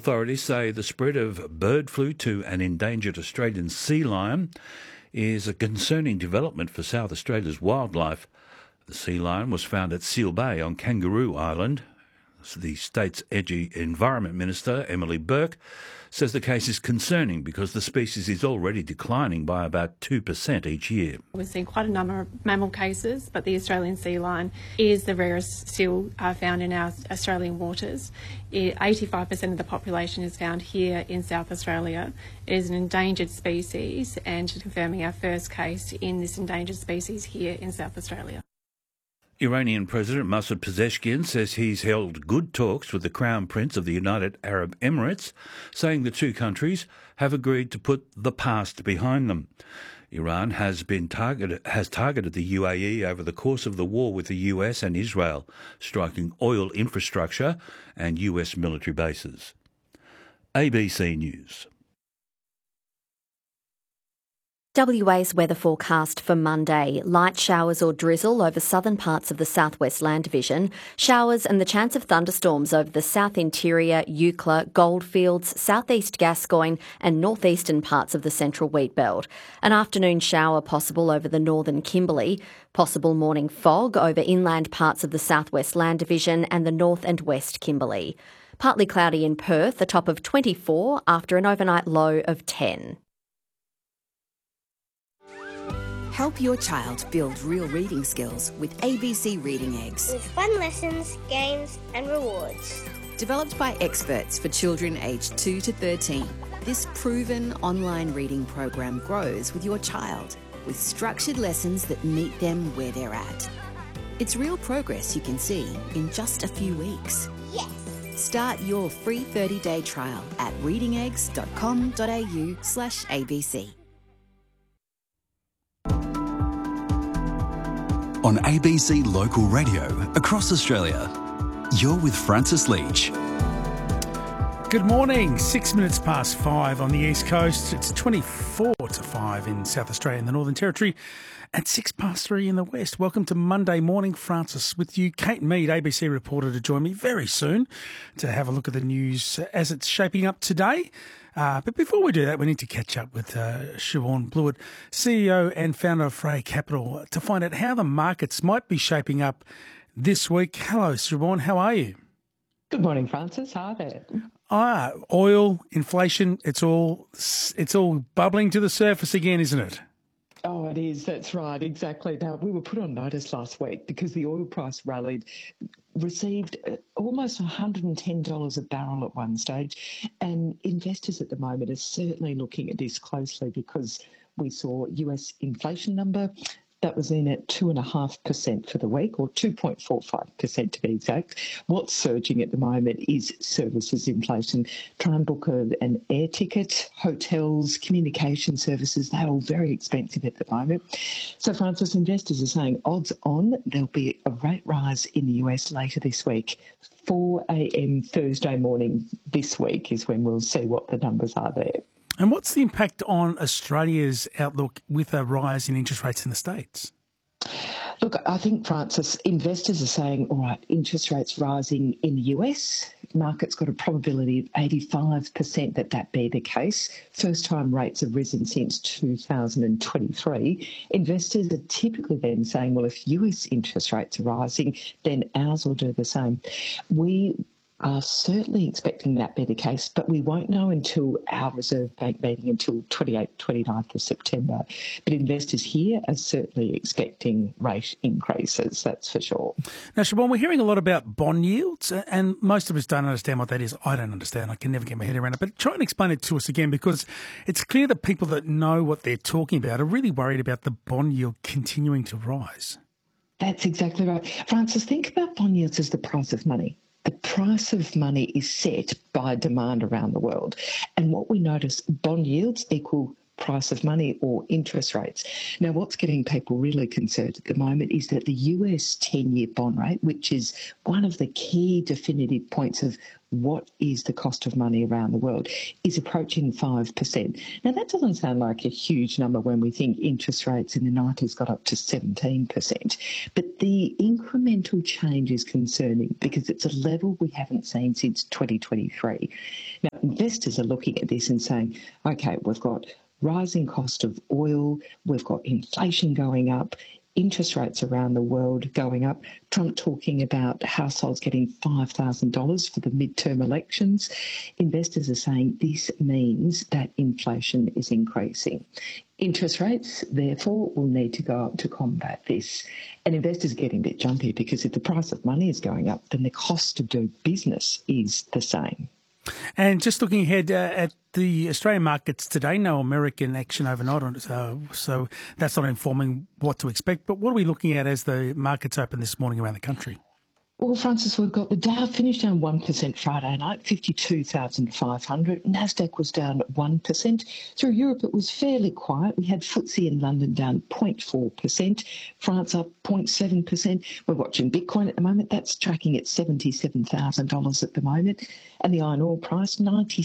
Authorities say the spread of bird flu to an endangered Australian sea lion is a concerning development for South Australia's wildlife. The sea lion was found at Seal Bay on Kangaroo Island. The state's Environment Minister, Emily Burke, says the case is concerning because the species is already declining by about 2% each year. We've seen quite a number of mammal cases, but the Australian sea lion is the rarest seal found in our Australian waters. 85% of the population is found here in South Australia. It is an endangered species, and confirming our first case in this endangered species here in South Australia. Iranian President Masoud Pezeshkian says he's held good talks with the Crown Prince of the United Arab Emirates, saying the two countries have agreed to put the past behind them. Iran has targeted the UAE over the course of the war with the US and Israel, striking oil infrastructure and US military bases. ABC News. WA's weather forecast for Monday. Light showers or drizzle over southern parts of the southwest land division. Showers and the chance of thunderstorms over the south interior, Eucla, Goldfields, southeast Gascoyne and northeastern parts of the central wheat belt. An afternoon shower possible over the northern Kimberley. Possible morning fog over inland parts of the southwest land division and the north and west Kimberley. Partly cloudy in Perth, a top of 24 after an overnight low of 10. Help your child build real reading skills with ABC Reading Eggs. With fun lessons, games and rewards. Developed by experts for children aged 2 to 13, this proven online reading program grows with your child with structured lessons that meet them where they're at. It's real progress you can see in just a few weeks. Yes! Start your free 30-day trial at readingeggs.com.au/ABC. On ABC Local Radio across Australia, you're with Francis Leach. Good morning, 6 minutes past 5 on the East Coast. It's 24 to 5 in South Australia and the Northern Territory and 6 past 3 in the West. Welcome to Monday Morning, Francis with you. Kate Mead, ABC reporter, to join me very soon to have a look at the news as it's shaping up today. But before we do that, we need to catch up with Siobhan Blewett, CEO and founder of Freya Capital, to find out how the markets might be shaping up this week. Hello, Siobhan. How are you? Good morning, Francis. Hi there. Oil, inflation, it's all bubbling to the surface again, isn't it? Oh, it is. That's right. Exactly. Now, we were put on notice last week because the oil price rallied, received almost $110 a barrel at one stage. And investors at the moment are certainly looking at this closely because we saw US inflation number that was in at 2.5% for the week, or 2.45% to be exact. What's surging at the moment is services inflation. Try and book an air ticket, hotels, communication services, they're all very expensive at the moment. So, Francis, investors are saying odds on there'll be a rate rise in the US later this week. 4 a.m. Thursday morning this week is when we'll see what the numbers are there. And what's the impact on Australia's outlook with a rise in interest rates in the States? Look, I think, Francis, investors are saying, all right, interest rates rising in the US. Market's got a probability of 85% that be the case. First time rates have risen since 2023. Investors are typically then saying, well, if US interest rates are rising, then ours will do the same. We are certainly expecting that be the case, but we won't know until our Reserve Bank meeting until 29th of September. But investors here are certainly expecting rate increases, that's for sure. Now, Siobhan, we're hearing a lot about bond yields, and most of us don't understand what that is. I don't understand. I can never get my head around it. But try and explain it to us again, because it's clear that people that know what they're talking about are really worried about the bond yield continuing to rise. That's exactly right. Francis, think about bond yields as the price of money. The price of money is set by demand around the world. And what we notice, bond yields equal price of money or interest rates. Now, what's getting people really concerned at the moment is that the US 10-year bond rate, which is one of the key definitive points of what is the cost of money around the world, is approaching 5%. Now, that doesn't sound like a huge number when we think interest rates in the 90s got up to 17%. But the incremental change is concerning because it's a level we haven't seen since 2023. Now, investors are looking at this and saying, okay, we've got rising cost of oil, we've got inflation going up, interest rates around the world going up, Trump talking about households getting $5,000 for the midterm elections. Investors are saying this means that inflation is increasing. Interest rates, therefore, will need to go up to combat this. And investors are getting a bit jumpy because if the price of money is going up, then the cost to do business is the same. And just looking ahead at the Australian markets today, no American action overnight, so that's not informing what to expect. But what are we looking at as the markets open this morning around the country? Well, Francis, we've got the Dow finished down 1% Friday night, 52,500. NASDAQ was down 1%. Through Europe, it was fairly quiet. We had FTSE in London down 0.4%, France up 0.7%. We're watching Bitcoin at the moment. That's tracking at $77,000 at the moment. And the iron ore price,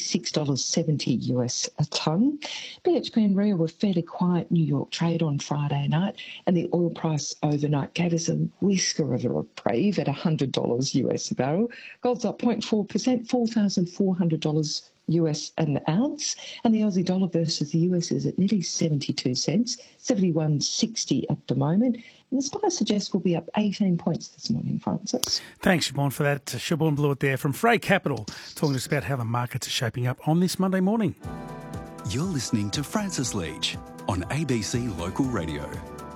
$96.70 US a tonne. BHP and Rio were fairly quiet New York trade on Friday night, and the oil price overnight gave us a whisker of a reprieve at $100 US a barrel. Gold's up 0.4%, $4,400 US an ounce, and the Aussie dollar versus the US is at nearly 72 cents, 71.60 at the moment. And the SPI suggests we'll be up 18 points this morning, Francis. Thanks, Siobhan, for that. Siobhan Blewett there from Frey Capital, talking to us about how the markets are shaping up on this Monday morning. You're listening to Francis Leach on ABC Local Radio.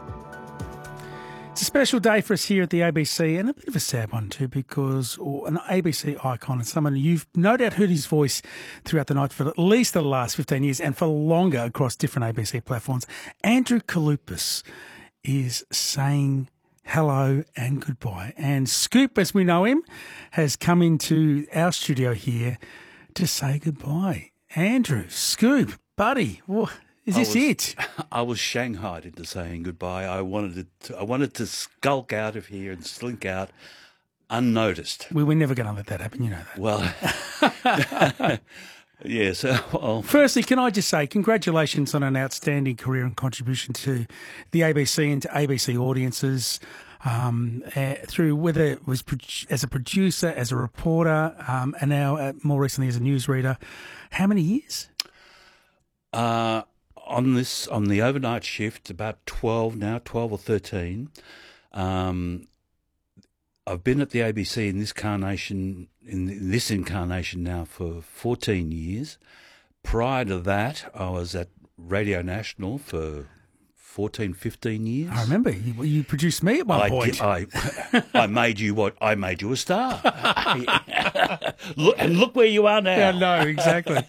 It's a special day for us here at the ABC, and a bit of a sad one too, because an ABC icon and someone you've no doubt heard his voice throughout the night for at least the last 15 years and for longer across different ABC platforms. Andrew Kalupas is saying hello and goodbye. And Scoop, as we know him, has come into our studio here to say goodbye. Andrew, Scoop, buddy, is this it? I was shanghaied into saying goodbye. I wanted to skulk out of here and slink out unnoticed. We're never going to let that happen, you know that. Well, yes. Firstly, can I just say congratulations on an outstanding career and contribution to the ABC and to ABC audiences through whether it was as a producer, as a reporter, and now more recently as a newsreader. How many years? On the overnight shift, about 12 or 13. I've been at the ABC in this incarnation now for 14 years. Prior to that, I was at Radio National for 14, 15 years. I remember you produced me at one point. I made you a star. Look where you are now. Yeah, no, exactly.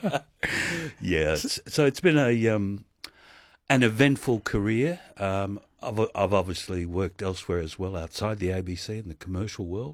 Yes. So it's been an eventful career. I've obviously worked elsewhere as well, outside the ABC in the commercial world.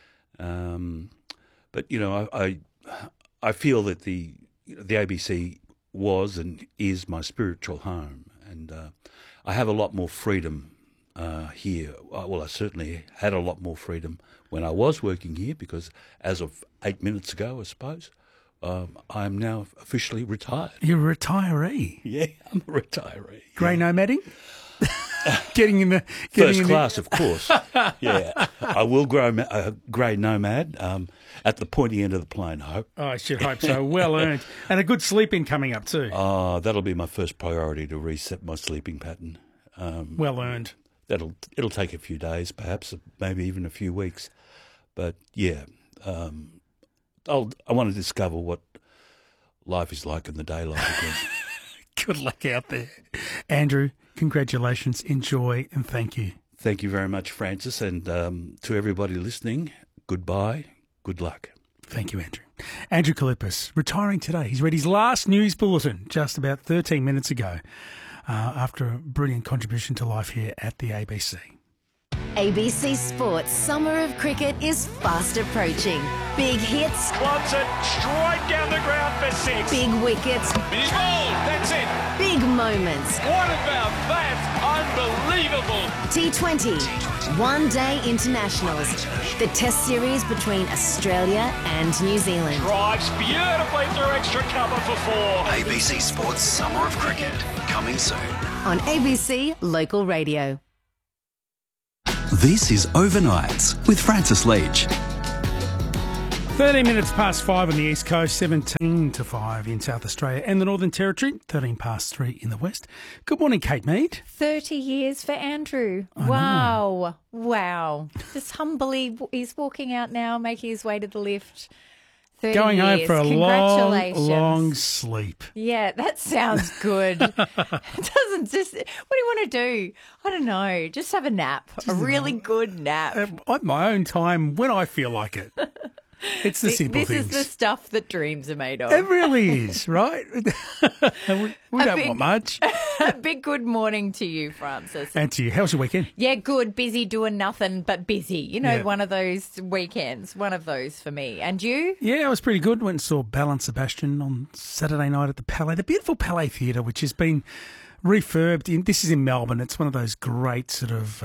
But I feel that the ABC was and is my spiritual home, and I have a lot more freedom here. Well, I certainly had a lot more freedom when I was working here, because as of 8 minutes ago, I suppose, I am now officially retired. You're a retiree? Yeah, I'm a retiree. Grey nomading? Getting in the... First class, of course. Yeah. I will grow a grey nomad at the pointy end of the plane, I hope. Oh, I should hope so. Well earned. And a good sleep-in coming up too. Oh, that'll be my first priority, to reset my sleeping pattern. Well earned. It'll take a few days, perhaps, maybe even a few weeks. But, yeah, I want to discover what life is like in the daylight again. Good luck out there. Andrew, congratulations, enjoy, and thank you. Thank you very much, Francis, and to everybody listening, goodbye, good luck. Thank you, Andrew. Andrew Kalupas, retiring today. He's read his last news bulletin just about 13 minutes ago after a brilliant contribution to life here at the ABC. ABC Sports Summer of Cricket is fast approaching. Big hits. Wants it straight down the ground for six. Big wickets. He's bowled. That's it. Big moments. What about that? Unbelievable. T20. One-day internationals. The test series between Australia and New Zealand. Drives beautifully through extra cover for four. ABC Sports Summer of Cricket, coming soon. On ABC Local Radio. This is Overnights with Francis Leach. 13 minutes past 5 on the East Coast, 17 to 5 in South Australia and the Northern Territory, 13 past 3 in the West. Good morning, Kate Mead. 30 years for Andrew. I Wow. Wow. Just humbly, he's walking out now, making his way to the lift. 30 Going home years. for a Congratulations. long sleep. Yeah, that sounds good. It doesn't just, what do you want to do? I don't know. Just have a nap. A really good nap. At my own time, when I feel like it. It's the simple This things. is the stuff that dreams are made of. It really is, right? we don't want much. A big good morning to you, Francis. And to you. How was your weekend? Yeah, good. Busy doing nothing but busy. You know, Yeah. one of those weekends, one of those for me. And you? Yeah, it was pretty good. Went and saw Belle and Sebastian on Saturday night at the Palais, the beautiful Palais Theatre, which has been refurbed. This is in Melbourne. It's one of those great sort of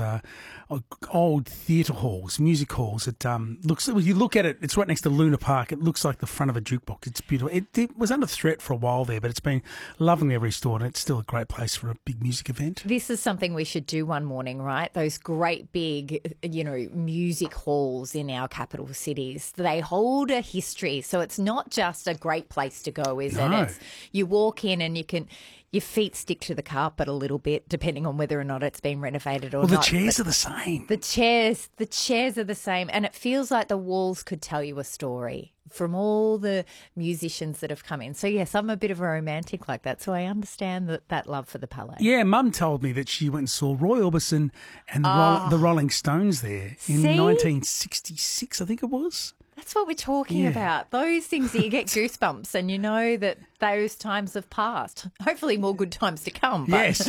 old theatre halls, music halls. It looks, when you look at it, it's right next to Luna Park. It looks like the front of a jukebox. It's beautiful. It was under threat for a while there, but it's been lovingly restored, and it's still a great place for a big music event. This is something we should do one morning, right? Those great big, music halls in our capital cities. They hold a history. So it's not just a great place to go, is it? No. It's, you walk in and your feet stick to the carpet a little bit, depending on whether or not it's been renovated or Well, not. the chairs are the same. The chairs are the same, and it feels like the walls could tell you a story from all the musicians that have come in. So yes, I'm a bit of a romantic like that, so I understand that love for the Palais. Yeah, Mum told me that she went and saw Roy Orbison and the Rolling Stones there in See? 1966, I think it was. That's what we're talking about. Those things that you get goosebumps and you know that those times have passed. Hopefully more good times to come. But Yes.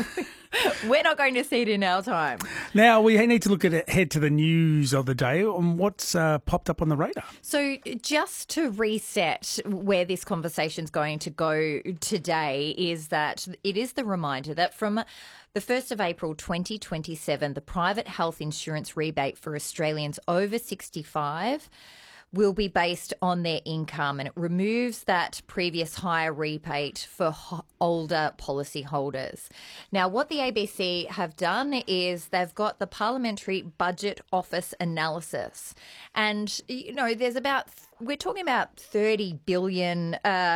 we're not going to see it in our time. Now, we need to look at head to the news of the day on what's popped up on the radar. So just to reset where this conversation's going to go today is that it is the reminder that from the 1st of April 2027, the private health insurance rebate for Australians over 65 will be based on their income, and it removes that previous higher rebate for older policyholders. Now, what the ABC have done is they've got the Parliamentary Budget Office analysis, and there's we're talking about 3 billion,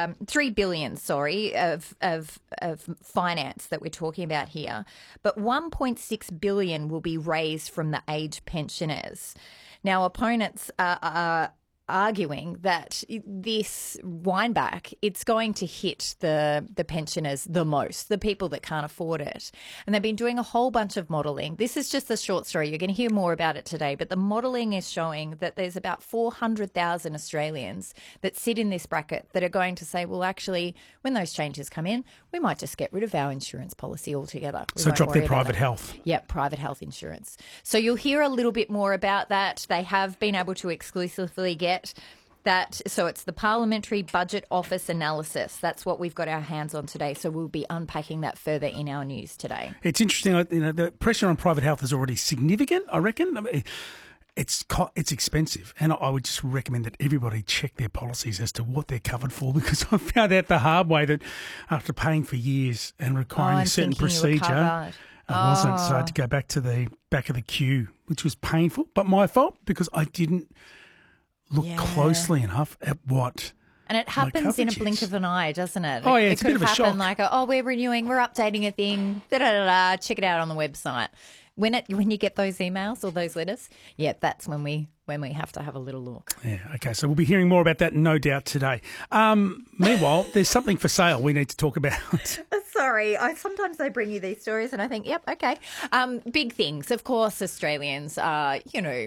of finance that we're talking about here, but 1.6 billion will be raised from the aged pensioners. Now, opponents are arguing that this windback, it's going to hit the pensioners the most, the people that can't afford it. And they've been doing a whole bunch of modelling. This is just a short story. You're going to hear more about it today, but the modelling is showing that there's about 400,000 Australians that sit in this bracket that are going to say, well, actually, when those changes come in, we might just get rid of our insurance policy altogether. So drop their private health. Yep, private health insurance. So you'll hear a little bit more about that. They have been able to exclusively get that. So it's the Parliamentary Budget Office analysis. That's what we've got our hands on today. So we'll be unpacking that further in our news today. It's interesting. The pressure on private health is already significant, I reckon. I mean, it's expensive, and I would just recommend that everybody check their policies as to what they're covered for, because I found out the hard way that after paying for years and requiring a certain procedure, I wasn't. So I had to go back to the back of the queue, which was painful, but my fault because I didn't look closely enough at what. And it happens in a blink of an eye, doesn't it? Oh, yeah, it's a bit of a shock. It could happen like, we're renewing, we're updating a thing, check it out on the website. When you get those emails or those letters, that's when we have to have a little look. Yeah, okay, so we'll be hearing more about that, no doubt, today. Meanwhile, there's something for sale we need to talk about. Sorry, sometimes I bring you these stories and I think, yep, okay. Big things. Of course, Australians are,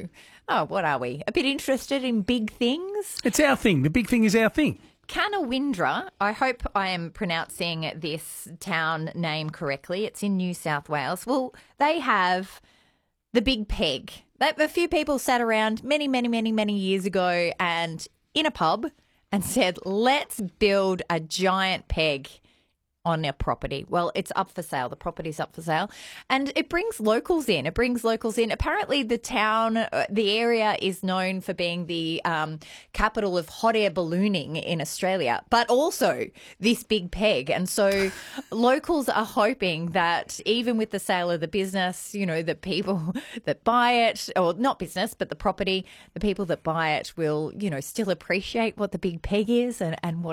what are we? A bit interested in big things? It's our thing. The big thing is our thing. Canawindra, I hope I am pronouncing this town name correctly. It's in New South Wales. Well, they have the big peg. A few people sat around many, many, many, many years ago and in a pub and said, let's build a giant peg on a property. Well, it's up for sale. The property's up for sale. And it brings locals in. Apparently the town, the area is known for being the capital of hot air ballooning in Australia, but also this big peg. And so locals are hoping that even with the sale of the business, you know, the people that buy it, or not business, but the property, the people that buy it will, you know, still appreciate what the big peg is and what